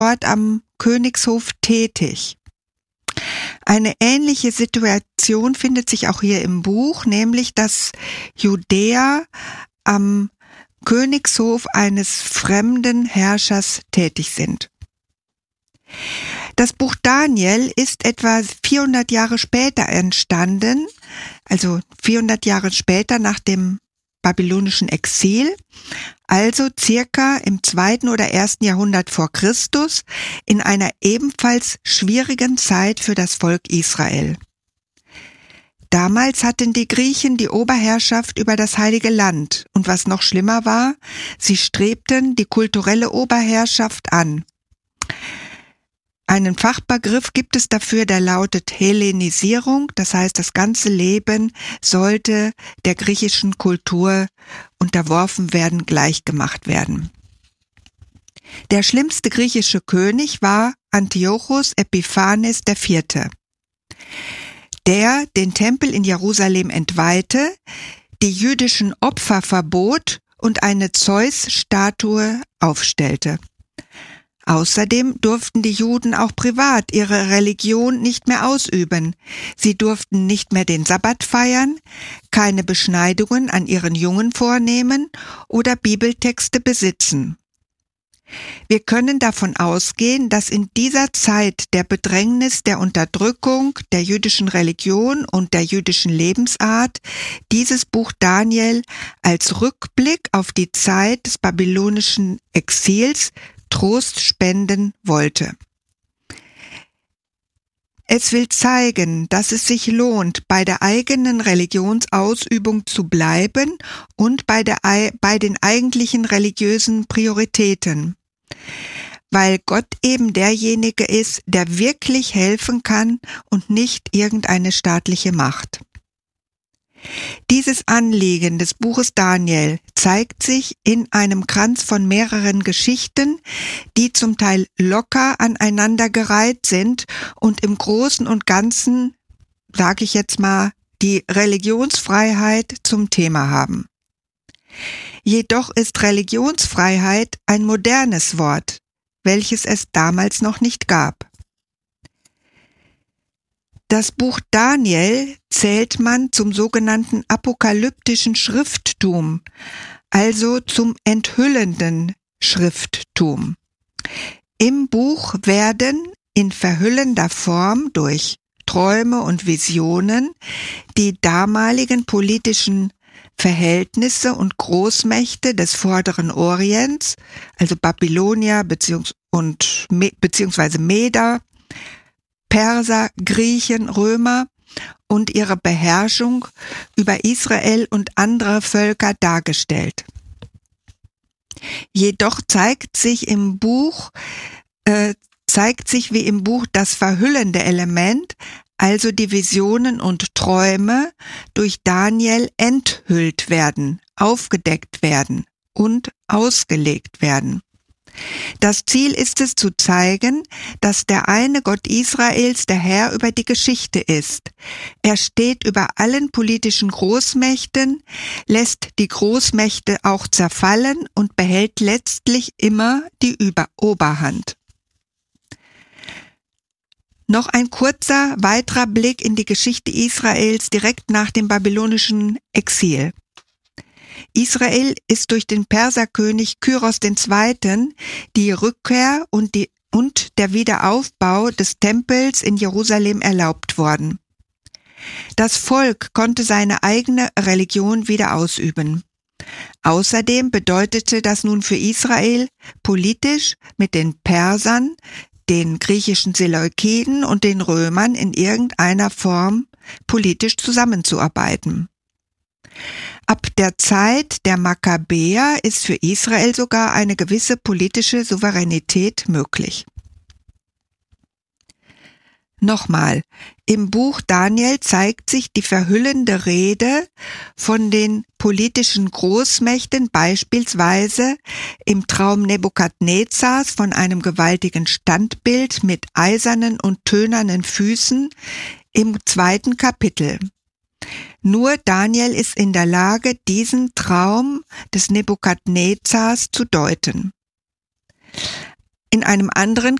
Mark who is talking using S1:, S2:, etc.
S1: dort am Königshof tätig. Eine ähnliche Situation findet sich auch hier im Buch, nämlich dass Judäer am Königshof eines fremden Herrschers tätig sind. Das Buch Daniel ist etwa 400 Jahre später entstanden, also 400 Jahre später nach dem babylonischen Exil, also circa im 2. oder 1. Jahrhundert vor Christus, in einer ebenfalls schwierigen Zeit für das Volk Israel. Damals hatten die Griechen die Oberherrschaft über das Heilige Land und was noch schlimmer war, sie strebten die kulturelle Oberherrschaft an. Einen Fachbegriff gibt es dafür, der lautet Hellenisierung, das heißt, das ganze Leben sollte der griechischen Kultur unterworfen werden, gleichgemacht werden. Der schlimmste griechische König war Antiochos Epiphanes IV., der den Tempel in Jerusalem entweihte, die jüdischen Opfer verbot und eine Zeus-Statue aufstellte. Außerdem durften die Juden auch privat ihre Religion nicht mehr ausüben. Sie durften nicht mehr den Sabbat feiern, keine Beschneidungen an ihren Jungen vornehmen oder Bibeltexte besitzen. Wir können davon ausgehen, dass in dieser Zeit der Bedrängnis, der Unterdrückung der jüdischen Religion und der jüdischen Lebensart dieses Buch Daniel als Rückblick auf die Zeit des babylonischen Exils Trost spenden wollte. Es will zeigen, dass es sich lohnt, bei der eigenen Religionsausübung zu bleiben und bei den eigentlichen religiösen Prioritäten, weil Gott eben derjenige ist, der wirklich helfen kann und nicht irgendeine staatliche Macht. Dieses Anliegen des Buches Daniel zeigt sich in einem Kranz von mehreren Geschichten, die zum Teil locker aneinandergereiht sind und im Großen und Ganzen, sage ich jetzt mal, die Religionsfreiheit zum Thema haben. Jedoch ist Religionsfreiheit ein modernes Wort, welches es damals noch nicht gab. Das Buch Daniel zählt man zum sogenannten apokalyptischen Schrifttum, also zum enthüllenden Schrifttum. Im Buch werden in verhüllender Form durch Träume und Visionen die damaligen politischen Verhältnisse und Großmächte des Vorderen Orients, also Babylonier beziehungsweise Meder, Perser, Griechen, Römer und ihre Beherrschung über Israel und andere Völker dargestellt. Jedoch zeigt sich wie im Buch das verhüllende Element, also die Visionen und Träume durch Daniel enthüllt werden, aufgedeckt werden und ausgelegt werden. Das Ziel ist es zu zeigen, dass der eine Gott Israels der Herr über die Geschichte ist. Er steht über allen politischen Großmächten, lässt die Großmächte auch zerfallen und behält letztlich immer die Oberhand. Noch ein kurzer weiterer Blick in die Geschichte Israels direkt nach dem babylonischen Exil. Israel ist durch den Perserkönig Kyros II. Die Rückkehr und der Wiederaufbau des Tempels in Jerusalem erlaubt worden. Das Volk konnte seine eigene Religion wieder ausüben. Außerdem bedeutete das nun für Israel, politisch mit den Persern, den griechischen Seleukiden und den Römern in irgendeiner Form politisch zusammenzuarbeiten. Ab der Zeit der Makkabäer ist für Israel sogar eine gewisse politische Souveränität möglich. Nochmal, im Buch Daniel zeigt sich die verhüllende Rede von den politischen Großmächten, beispielsweise im Traum Nebukadnezars von einem gewaltigen Standbild mit eisernen und tönernen Füßen im 2. Kapitel. Nur Daniel ist in der Lage, diesen Traum des Nebukadnezars zu deuten. in einem anderen